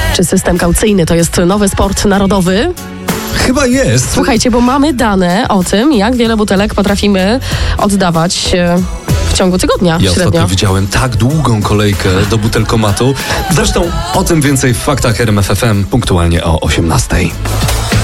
Czy system kaucyjny to jest nowy sport narodowy? Chyba jest. Słuchajcie, bo mamy dane o tym, jak wiele butelek potrafimy oddawać w ciągu tygodnia Ja średnio. ostatnio widziałem tak długą kolejkę do butelkomatu. Zresztą o tym więcej w faktach RMF FM punktualnie o 18:00.